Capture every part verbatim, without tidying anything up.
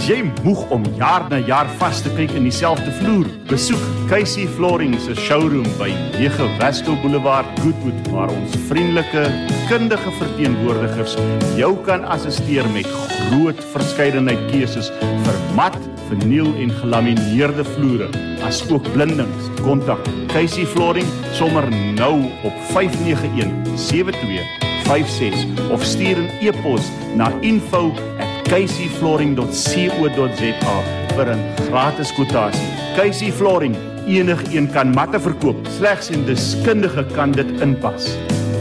Is jy moeg om jaar na jaar vas te kyk in dieselfde vloer? Besoek Casey Flooring se showroom by nege Wasco Boulevard, Goodwood, waar ons vriendelike, kundige verteenwoordigers jou kan assisteer met groot verskeidenheid keuses vir mat, verniel en gelamineerde vloere, as ook blindings. Kontak Casey Flooring sommer nou op vyf nege een sewe twee vyf ses of stuur 'n e-pos na info at casey flooring dot co dot za vir 'n gratis kwotasie. Casey Flooring, enigeen kan matte verkoop, slegs 'n deskundige kan dit inpas.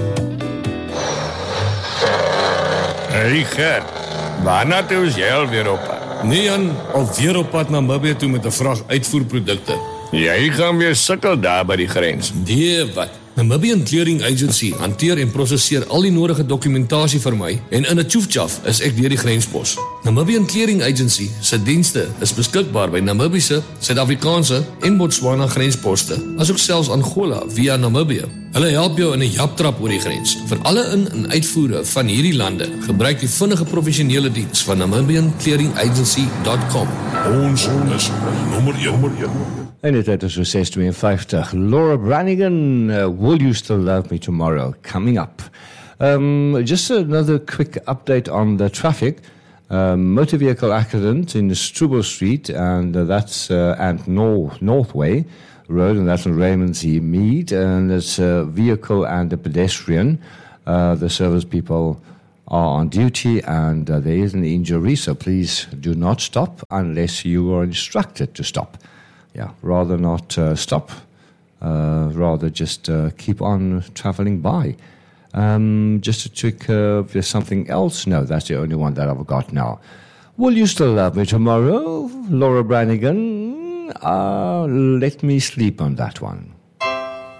Hey Gert, waarna toe is jy alweer op pad? Nee Jan, alweer op pad Namibië toe met 'n vrag uitvoerprodukte. Jy gaan weer sukkel daar by die grens. Nee, wat? Namibian Clearing Agency hanteer en prosesseer al die nodige dokumentasie vir my en in 'n tjoefjaf is ek deur die grenspos. Namibian Clearing Agency se dienste is beskikbaar by Namibiese, Suid-Afrikaanse en Botswana grensposte, asook selfs Angola via Namibië. Hulle help jou in 'n japtrap oor die grens. Vir alle in- en uitvoere van hierdie lande, gebruik die vinnige professionele diens van namibian clearing agency dot com. Ons is nommer een. En dit is so ses tweeënvyftig. Laura Branigan, uh, Will You Still Love Me Tomorrow, coming up. Um, just another quick update on the traffic. Um, motor vehicle accident in Struble Street, and uh, that's uh, at North Northway Road, and that's on Raymond Z. Mead, and it's a vehicle and a pedestrian. Uh, the service people are on duty, and uh, there is an injury, so please do not stop unless you are instructed to stop. Yeah, rather not uh, stop, uh, rather just uh, keep on traveling by. Um, just to check uh, if there's something else. No, that's the only one that I've got now. Will You Still Love Me Tomorrow? Laura Branigan, uh, let me sleep on that one.